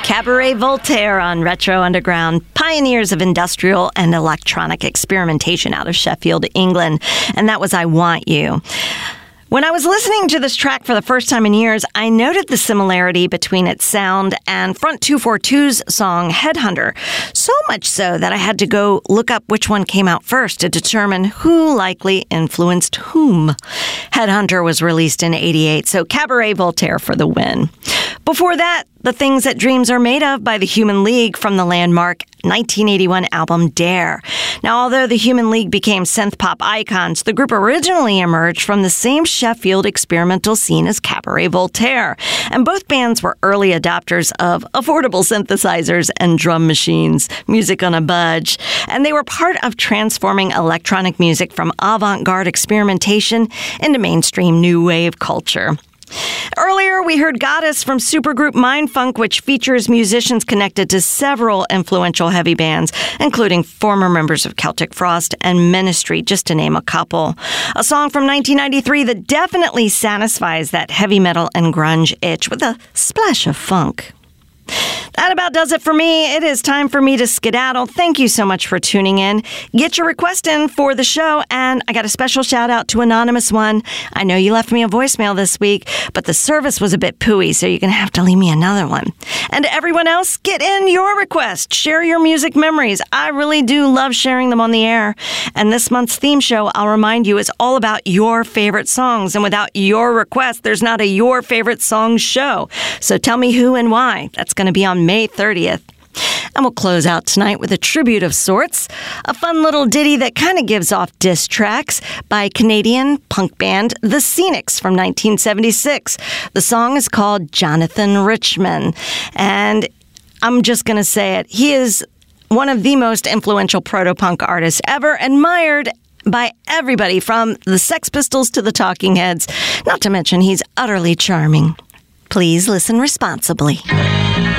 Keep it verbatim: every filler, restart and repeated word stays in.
Cabaret Voltaire on Retro Underground, pioneers of industrial and electronic experimentation out of Sheffield, England. And that was I Want You. When I was listening to this track for the first time in years, I noted the similarity between its sound and Front two forty-two's song Headhunter, so much so that I had to go look up which one came out first to determine who likely influenced whom. Headhunter was released in eighty-eight, so Cabaret Voltaire for the win. Before that, The Things That Dreams Are Made Of by the Human League from the landmark nineteen eighty-one album Dare. Now, although the Human League became synth-pop icons, the group originally emerged from the same Sheffield experimental scene as Cabaret Voltaire, and both bands were early adopters of affordable synthesizers and drum machines, music on a budge, and they were part of transforming electronic music from avant-garde experimentation into mainstream new wave culture. Earlier, we heard Goddess from supergroup Mindfunk, which features musicians connected to several influential heavy bands, including former members of Celtic Frost and Ministry, just to name a couple. A song from nineteen ninety-three that definitely satisfies that heavy metal and grunge itch with a splash of funk. That about does it for me. It is time for me to skedaddle. Thank you so much for tuning in. Get your request in for the show, and I got a special shout out to Anonymous One. I know you left me a voicemail this week, but the service was a bit pooey, so you're going to have to leave me another one. And to everyone else, get in your request. Share your music memories. I really do love sharing them on the air. And this month's theme show, I'll remind you, is all about your favorite songs. And without your request, there's not a Your Favorite Songs show. So tell me who and why. That's going to be on May thirtieth. And we'll close out tonight with a tribute of sorts, a fun little ditty that kind of gives off diss tracks by Canadian punk band The Scenics from nineteen seventy-six. The song is called Jonathan Richman, and I'm just going to say it. He is one of the most influential proto-punk artists ever, admired by everybody from the Sex Pistols to the Talking Heads, not to mention he's utterly charming. Please listen responsibly.